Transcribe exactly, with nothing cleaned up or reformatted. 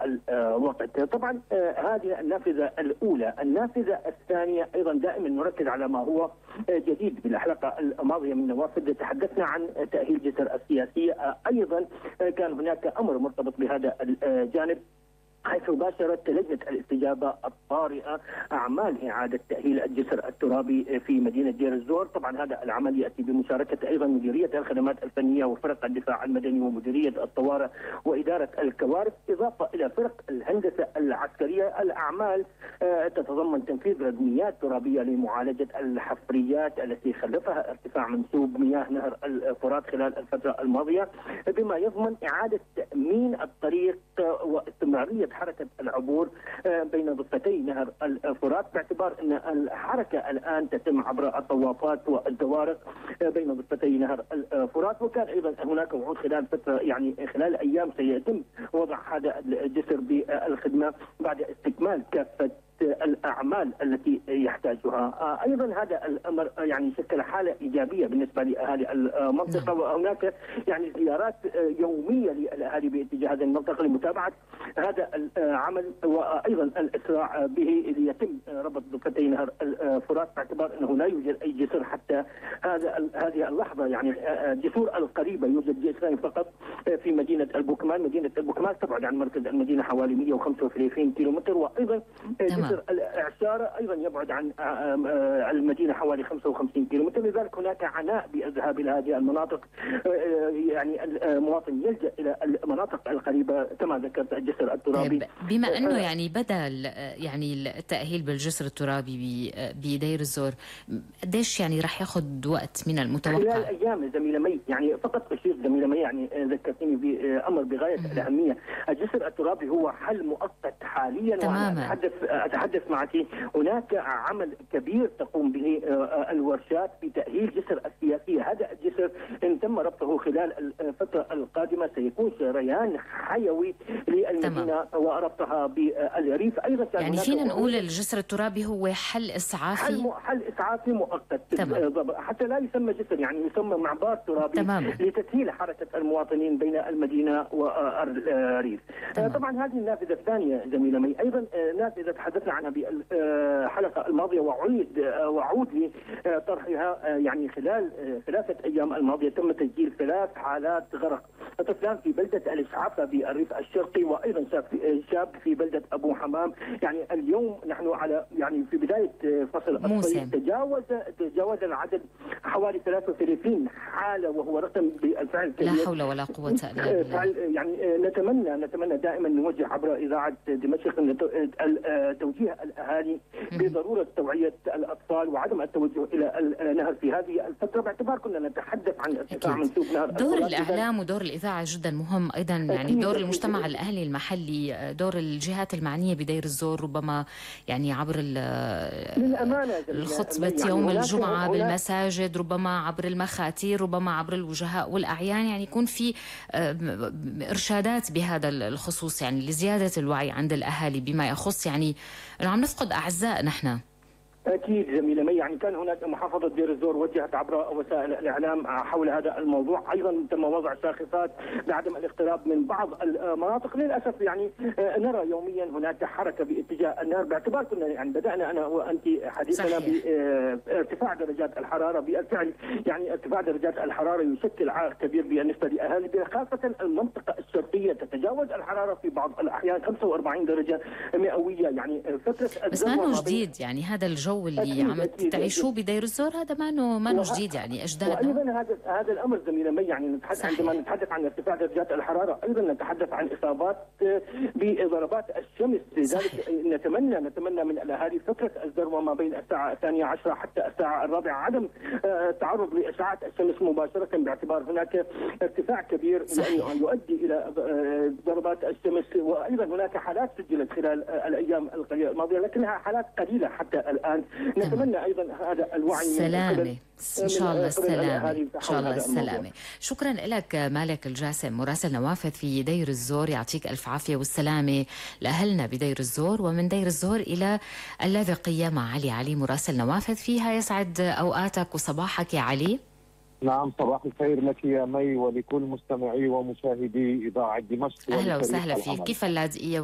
الوقت. طبعا هذه النافذة الأولى. النافذة الثانية أيضا دائما نركز على ما هو جديد. بالحلقة الماضية من نوافذ تحدثنا عن تأهيل جسر السياسية، أيضا كان هناك أمر مرتبط بهذا الجانب، حيث باشرت لجنة الاستجابة الطارئة أعمال إعادة تأهيل الجسر الترابي في مدينة دير الزور. طبعا هذا العمل يأتي بمشاركة أيضا مديرية الخدمات الفنية وفرق الدفاع المدني ومديرية الطوارئ وإدارة الكوارث، إضافة إلى فرق الهندسة العسكرية. الأعمال تتضمن تنفيذ ردميات ترابية لمعالجة الحفريات التي خلفها ارتفاع منسوب مياه نهر الفرات خلال الفترة الماضية، بما يضمن إعادة تأمين الطريق واستمرارية حركة العبور بين ضفتي نهر الفرات، باعتبار أن الحركة الآن تتم عبر الطوافات والزوارق بين ضفتي نهر الفرات. وكان أيضا هناك وعود خلال فترة يعني خلال أيام سيتم وضع هذا الجسر بالخدمة بعد استكمال كافة الأعمال التي يحتاجها. أيضا هذا الأمر يعني شكل حالة إيجابية بالنسبة لأهالي المنطقة، وهناك يعني زيارات يومية للأهالي باتجاه هذه المنطقة لمتابعة هذا العمل، وأيضا الإسراع به ليتم ربط ضفتي نهر الفرات، باعتبار أنه لا يوجد أي جسر حتى هذا هذه اللحظة. يعني الجسور القريبة يوجد جسرين فقط في مدينة البوكمان. مدينة البوكمان تبعد عن مركز المدينة حوالي مئة وخمسة وثلاثين كيلومتر، وأيضا جسر الإعشارة أيضا يبعد عن المدينة حوالي خمسة وخمسين كيلومتر. لذلك هناك عناء بالذهاب إلى هذه المناطق. يعني المواطن يلجأ إلى المناطق القريبة كما ذكرت الجسر الترابي. بما أنه يعني بدأ يعني التأهيل بالجسر الترابي بدير الزور، قديش يعني راح ياخذ وقت من المتوقع؟ خلال أيام زميلة مي، يعني فقط أشير زميلة مي، يعني ذكرتني بأمر بغاية الأهمية. الجسر الترابي هو حل مؤقت حاليا، تماما. أتحدث أتحدث معك هناك عمل كبير تقوم به الورشات بتأهيل جسر السياسية. هذا الجسر إن تم ربطه خلال الفترة القادمة سيكون شريان حيوي للمدينة وربطها بالريف. أيضا يعني فينا نقول الجسر الترابي هو حل إسعافي، حل, حل إسعافي مؤقت. تمام. حتى لا يسمى جسر، يعني يسمى معبر ترابي. تمام. لتسهيل حركة المواطنين بين المدينة والريف. تمام. طبعا هذه النافذة الثانية زميلة مي، أيضا نافذة تحدثنا عنها بالحلقة الماضية وعيد وعود لطرحها. يعني خلال ثلاثة أيام الماضية تم تسجيل ثلاث حالات غرق طفلان في بلدة الإسعافة بالريف الشرقي، وأيضا شاب في بلدة أبو حمام. يعني اليوم نحن على يعني في بداية فصل الصيف تجاوز تجاوز العدد حوالي ثلاثة وثلاثين حالة، وهو رقم بالفعل كبير. لا حول ولا قوة إلا بالله. يعني نتمنى نتمنى دائما نوجه عبر إذاعة دمشق توجيه الأهالي بضرورة توعية الأطفال وعدم التوجه إلى النهر في هذه الفترة، باعتبار كنا نتحدث عن ارتفاع منسوب نهر. دور الإعلام ودور الإذاعة جدا مهم، أيضا يعني دور المجتمع الأهلي المحلي، دور الجهات المعنية بدير الزور، ربما يعني عبر الخطبة يوم الجمعة بالمساجد، ربما عبر المخاتير، ربما عبر الوجهاء والأعيان، يعني يكون في إرشادات بهذا الخصوص، يعني لزيادة الوعي عند الأهالي بما يخص يعني أنه عم نفقد أعزاء نحن. أكيد زميلة مي، يعني كان هناك محافظة دير الزور وجهت عبر وسائل الإعلام حول هذا الموضوع. أيضا تم وضع شاخصات بعدم الاقتراب من بعض المناطق. للأسف يعني نرى يوميا هناك حركة باتجاه النهر، باعتبار كنا يعني بدأنا أنا وأنت حديثنا بارتفاع درجات الحرارة. بالفعل يعني ارتفاع درجات الحرارة يشكل عائق كبير بالنسبة لأهالي، خاصة المنطقة الشرقية تتجاوز الحرارة في بعض الأحيان خمسة وأربعين درجة مئوية. يعني فترة بس ما انه جديد، يعني هذا الجو اللي عم تعيشوه بدير الزور هذا ما انه ما انه جديد، يعني اجدادنا. وايضا هذا هذا الامر زميله مي، يعني نتحدث عندما نتحدث عن ارتفاع درجات الحراره، ايضا نتحدث عن اصابات بضربات الشمس. لذلك نتمنى نتمنى من الاهالي فتره الذروه ما بين الساعه الثانيه عشرة حتى الساعه الرابعه عدم التعرض لاشعه الشمس مباشره، باعتبار هناك ارتفاع كبير يعني يؤدي الى ضربات الشمس. وايضا هناك حالات سجلت خلال الايام القليله الماضيه، لكنها حالات قليله حتى الان. نتمنى ايضا هذا الوعي. سلامة ان شاء الله السلامة ان شاء الله السلامة. شكرا لك مالك الجاسم مراسل نوافذ في دير الزور، يعطيك الف عافية والسلامة لاهلنا بدير الزور. ومن دير الزور الى اللاذقية مع علي علي مراسل نوافذ، فيها يسعد اوقاتك وصباحك يا علي. نعم صباح الخير لك يا مي ولكل مستمعي ومشاهدي اذاعة دمشق. اهلا وسهلا فيك، كيف اللاذقية؟